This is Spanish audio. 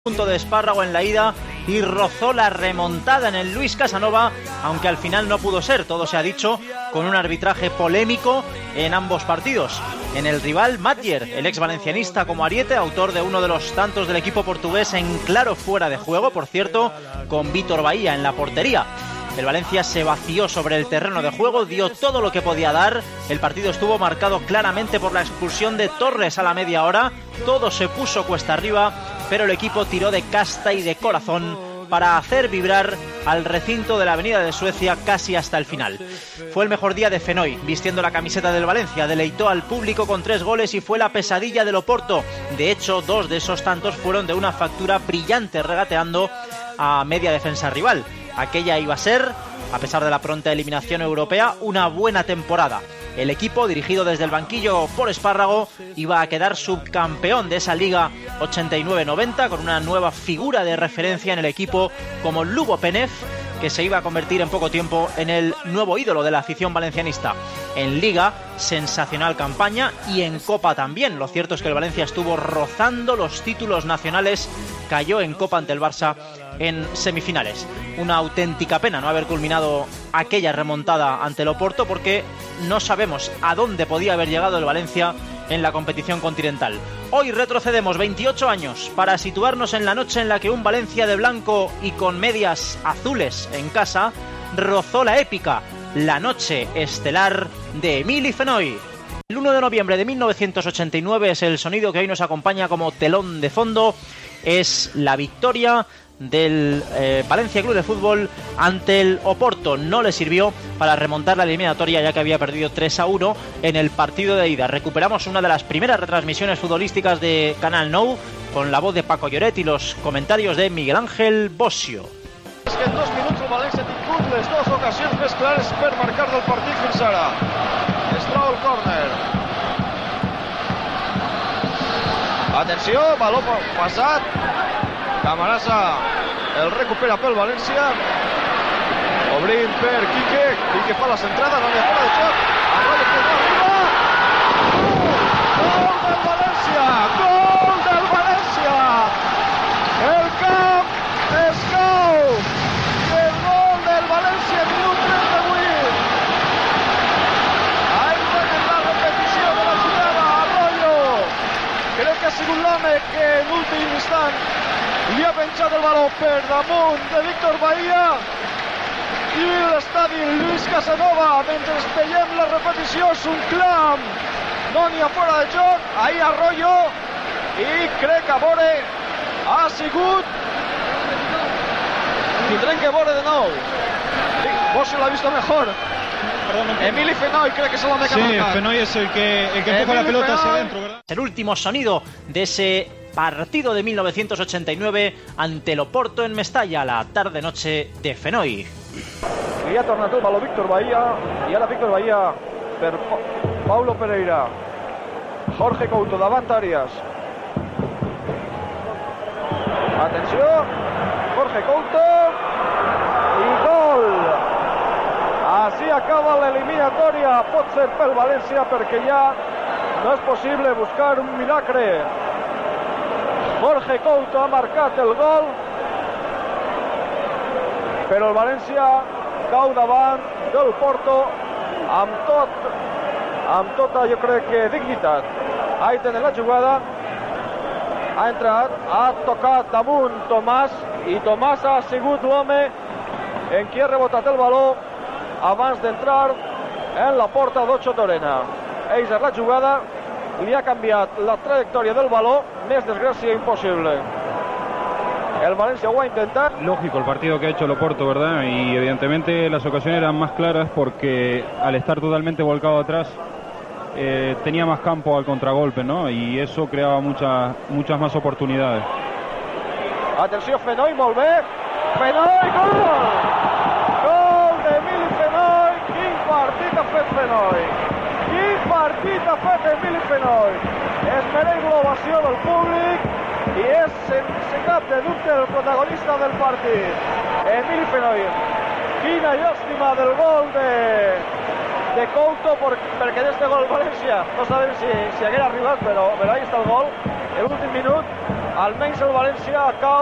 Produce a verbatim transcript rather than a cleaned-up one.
Punto de Espárrago en la ida y rozó la remontada en el Luis Casanova, aunque al final no pudo ser, todo se ha dicho, con un arbitraje polémico en ambos partidos. En el rival, Mathier, el ex valencianista como ariete, autor de uno de los tantos del equipo portugués en claro fuera de juego, por cierto, con Vítor Bahía en la portería. El Valencia se vació sobre el terreno de juego, dio todo lo que podía dar. El partido estuvo marcado claramente por la expulsión de Torres a la media hora. Todo se puso cuesta arriba, pero el equipo tiró de casta y de corazón para hacer vibrar al recinto de la Avenida de Suecia casi hasta el final. Fue el mejor día de Fenoi, vistiendo la camiseta del Valencia, deleitó al público con tres goles y fue la pesadilla del Oporto. De hecho, dos de esos tantos fueron de una factura brillante, regateando a media defensa rival. Aquella iba a ser, a pesar de la pronta eliminación europea, una buena temporada. El equipo, dirigido desde el banquillo por Espárrago, iba a quedar subcampeón de esa Liga ochenta y nueve noventa, con una nueva figura de referencia en el equipo como Lugo Penev, que se iba a convertir en poco tiempo en el nuevo ídolo de la afición valencianista. En Liga, sensacional campaña, y en Copa también. Lo cierto es que el Valencia estuvo rozando los títulos nacionales, cayó en Copa ante el Barça en semifinales. Una auténtica pena no haber culminado aquella remontada ante el Oporto, porque no sabemos a dónde podía haber llegado el Valencia en la competición continental. Hoy retrocedemos veintiocho años para situarnos en la noche en la que un Valencia de blanco y con medias azules en casa rozó la épica, la noche estelar de Emili Fenoi. El uno de noviembre de mil novecientos ochenta y nueve es el sonido que hoy nos acompaña como telón de fondo. Es la victoria del eh, Valencia Club de Fútbol ante el Oporto. No le sirvió para remontar la eliminatoria, ya que había perdido tres a uno en el partido de ida. Recuperamos una de las primeras retransmisiones futbolísticas de Canal Nou, con la voz de Paco Lloret y los comentarios de Miguel Ángel Bossio. És que en dos minuts el València ha tingut les dues ocasions més clares per marcar del partit fins ara. Es trau el córner. Atenció, baló passat. Camarasa el recupera pel València. Obrint per Quique. Quique fa les entrades, no li fora de joc. Arroyo que no arriba. Gol del València! Gol del València! El camp es cau. El gol del València, minut trenta-vuit. Ahí tenen la repetició de la jugada. Arroyo. Crec que ha sigut l'home que en últim instant li ha penjat el baló per damunt de Vítor Bahía, i l'estadi Luis Casanova, mentre veiem la repetició, és un clam, no n'hi ha fora de joc. Ahí Arroyo, i crec que a veure ha sigut, tindrem que veure de nou. Bossio l'ha vist mejor. Emili Fenoi creo que es el hombre que sí, marca. Fenoi es el que, el que empuja la pelota Fenoi hacia adentro, ¿verdad? El último sonido de ese partido de mil novecientos ochenta y nueve ante el Oporto en Mestalla, la tarde-noche de Fenoi. I ha tornat el baló Vítor Bahía, i ara Vítor Bahía per Paulo Pereira. Jorge Couto davant Arias. Atenció, Jorge Couto, i gol! Així acaba l'eliminatòria, pot ser pel València, perquè ja no és possible buscar un milagre. Jorge Couto ha marcat el gol, però el València cau davant del Porto amb tot, amb tota, jo crec que dignitat. Ahí tenen la jugada, ha entrat, ha tocat damunt Tomàs, i Tomàs ha sigut l'home en qui ha rebotat el baló abans d'entrar en la porta d'Ocho Torena. Ells és la jugada, li ha canviat la trajectòria del baló, més desgràcia imposible. El Valencia ho ha intentado. Lógico el partido que ha hecho el Oporto, ¿verdad? Y evidentemente las ocasiones eran más claras porque al estar totalmente volcado atrás eh, tenía más campo al contragolpe, ¿no? Y eso creaba muchas muchas más oportunidades. Atenció, Fenoi, molt bé. Fenoi, gol! Gol d'Emili Fenoi. Quin partit ha fet Fenoi. Quin partit ha fet Emili Fenoi. Es mereix l'ovació del públic i és, sense cap de dubte, el protagonista del partit. Emili Fenoi. Quina llàstima del gol de, de Couto, por, perquè d'este gol València no sabem si, si haguera arribat, però, però ahí està el gol. El últim minut almenys el València cau